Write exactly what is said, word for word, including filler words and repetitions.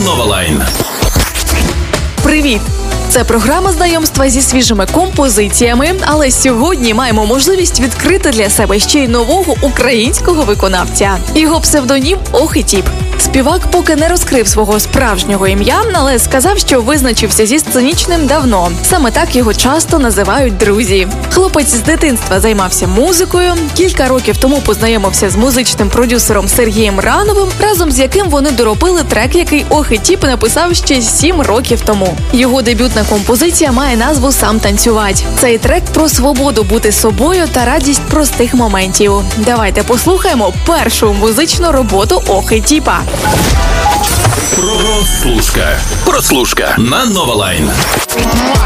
Новалайн. Привіт! Це програма знайомства зі свіжими композиціями, але сьогодні маємо можливість відкрити для себе ще й нового українського виконавця. Його псевдонім Охетіп. Співак поки не розкрив свого справжнього ім'я, але сказав, що визначився зі сценічним давно. Саме так його часто називають друзі. Хлопець з дитинства займався музикою, кілька років тому познайомився з музичним продюсером Сергієм Рановим, разом з яким вони доробили трек, який Охетіп написав ще сім років тому. Його дебютна композиція має назву «Сам танцювать». Цей трек про свободу бути собою та радість простих моментів. Давайте послухаємо першу музичну роботу Охетіпа. Прослушка. Прослушка на Новалайн.